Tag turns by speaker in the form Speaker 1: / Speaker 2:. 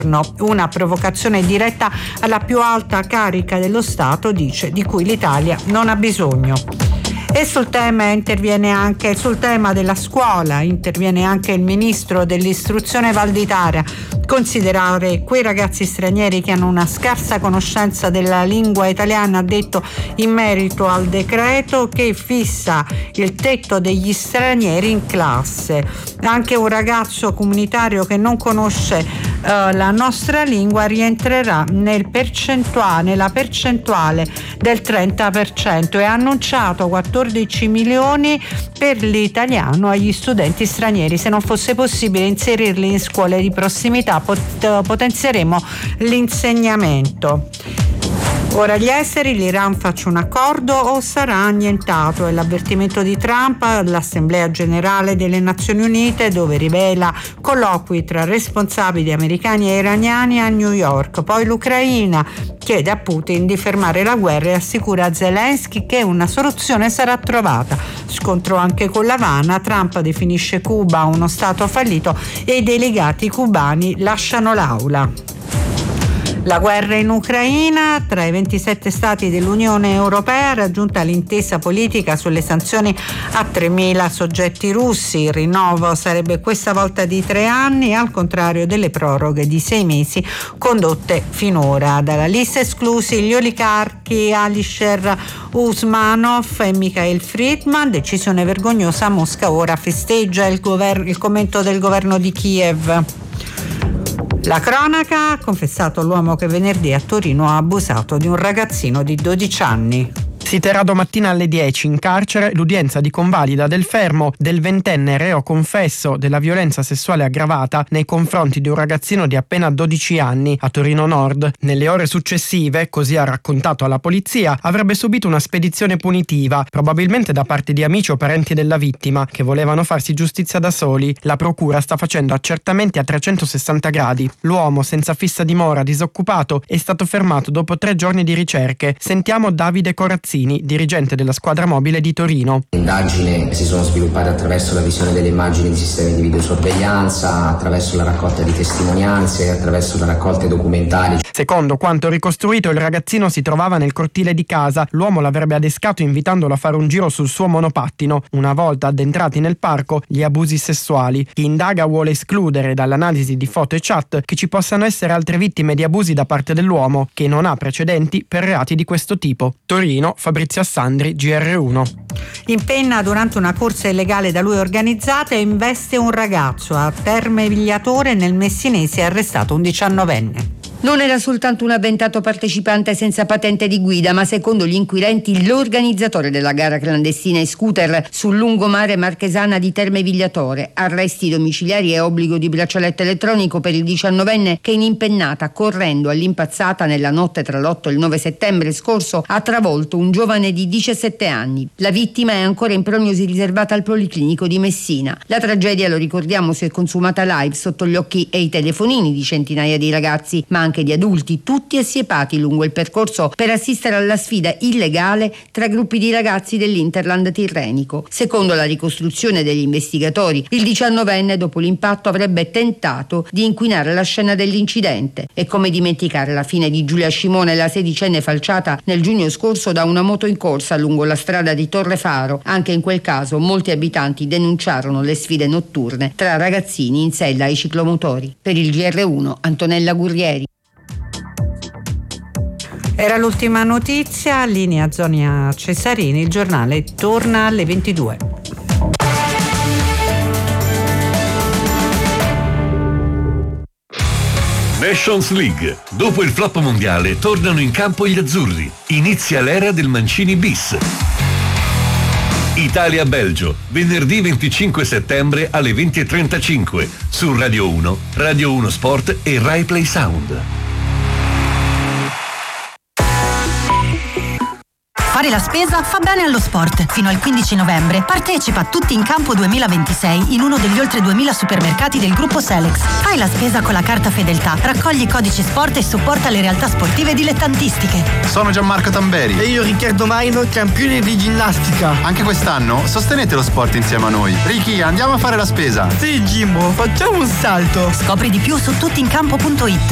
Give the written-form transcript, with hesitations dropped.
Speaker 1: Una provocazione diretta alla più alta carica dello Stato, dice, di cui l'Italia non ha bisogno. E sul tema della scuola interviene anche il ministro dell'istruzione Valditara. Considerare quei ragazzi stranieri che hanno una scarsa conoscenza della lingua italiana, ha detto, in merito al decreto che fissa il tetto degli stranieri in classe. Anche un ragazzo comunitario che non conosce la nostra lingua rientrerà nella percentuale del 30% e ha annunciato 14 milioni per l'italiano agli studenti stranieri. Se non fosse possibile inserirli in scuole di prossimità, potenzieremo l'insegnamento. Ora gli esteri, l'Iran faccia un accordo o sarà annientato, è l'avvertimento di Trump all'Assemblea Generale delle Nazioni Unite, dove rivela colloqui tra responsabili americani e iraniani a New York. Poi l'Ucraina chiede a Putin di fermare la guerra e assicura a Zelensky che una soluzione sarà trovata. Scontro anche con l'Havana, Trump definisce Cuba uno stato fallito e i delegati cubani lasciano l'aula. La guerra in Ucraina, tra i 27 stati dell'Unione Europea ha raggiunta l'intesa politica sulle sanzioni a 3.000 soggetti russi. Il rinnovo sarebbe questa volta di 3 anni, al contrario delle proroghe di 6 mesi condotte finora. Dalla lista esclusi gli oligarchi Alisher Usmanov e Mikhail Friedman. Decisione vergognosa, Mosca ora festeggia il commento del governo di Kiev. La cronaca, ha confessato l'uomo che venerdì a Torino ha abusato di un ragazzino di 12 anni.
Speaker 2: Si terrà domattina alle 10 in carcere l'udienza di convalida del fermo del 20enne reo confesso della violenza sessuale aggravata nei confronti di un ragazzino di appena 12 anni a Torino Nord. Nelle ore successive, così ha raccontato alla polizia, avrebbe subito una spedizione punitiva, probabilmente da parte di amici o parenti della vittima, che volevano farsi giustizia da soli. La procura sta facendo accertamenti a 360 gradi. L'uomo, senza fissa dimora, disoccupato, è stato fermato dopo 3 giorni di ricerche. Sentiamo Davide Corazzini, dirigente della squadra mobile di Torino.
Speaker 3: Le indagini si sono sviluppate attraverso la visione delle immagini di sistemi di videosorveglianza, attraverso la raccolta di testimonianze, attraverso la raccolta documentari.
Speaker 2: Secondo quanto ricostruito, il ragazzino si trovava nel cortile di casa. L'uomo l'avrebbe adescato invitandolo a fare un giro sul suo monopattino. Una volta addentrati nel parco, gli abusi sessuali. Chi indaga vuole escludere dall'analisi di foto e chat che ci possano essere altre vittime di abusi da parte dell'uomo, che non ha precedenti per reati di questo tipo. Torino, Fabrizio Assandri, GR1.
Speaker 1: In penna durante una corsa illegale da lui organizzata investe un ragazzo. A Terme Vigliatore nel Messinese è arrestato un 19enne.
Speaker 4: Non era soltanto un avventato partecipante senza patente di guida, ma secondo gli inquirenti l'organizzatore della gara clandestina e scooter sul lungomare marchesana di Terme Vigliatore. Arresti domiciliari e obbligo di braccialetto elettronico per il 19enne che in impennata, correndo all'impazzata nella notte tra l'8 e il 9 settembre scorso, ha travolto un giovane di 17 anni. La vittima è ancora in prognosi riservata al Policlinico di Messina. La tragedia, lo ricordiamo, si è consumata live sotto gli occhi e i telefonini di centinaia di ragazzi, ma anche di adulti, tutti assiepati lungo il percorso per assistere alla sfida illegale tra gruppi di ragazzi dell'Interland tirrenico. Secondo la ricostruzione degli investigatori, il 19enne dopo l'impatto avrebbe tentato di inquinare la scena dell'incidente. E come dimenticare la fine di Giulia Scimone, la 16enne falciata nel giugno scorso da una moto in corsa lungo la strada di Torrefaro. Anche in quel caso molti abitanti denunciarono le sfide notturne tra ragazzini in sella ai ciclomotori. Per il GR1, Antonella Gurrieri.
Speaker 1: Era l'ultima notizia, linea Zonia Cesarini, il giornale torna alle 22.
Speaker 5: Nations League. Dopo il flop mondiale tornano in campo gli azzurri. Inizia l'era del Mancini bis. Italia-Belgio, venerdì 25 settembre alle 20:35 su Radio 1, Radio 1 Sport e Rai Play Sound.
Speaker 6: Fare la spesa fa bene allo sport. Fino al 15 novembre partecipa a Tutti in Campo 2026 in uno degli oltre 2000 supermercati del gruppo Selex. Fai la spesa con la carta Fedeltà, raccogli i codici sport e supporta le realtà sportive dilettantistiche.
Speaker 7: Sono Gianmarco Tamberi.
Speaker 8: E io Riccardo Maino, campione di ginnastica.
Speaker 7: Anche quest'anno sostenete lo sport insieme a noi. Ricky, andiamo a fare la spesa.
Speaker 8: Sì, Jimbo, facciamo un salto.
Speaker 6: Scopri di più su tuttiincampo.it.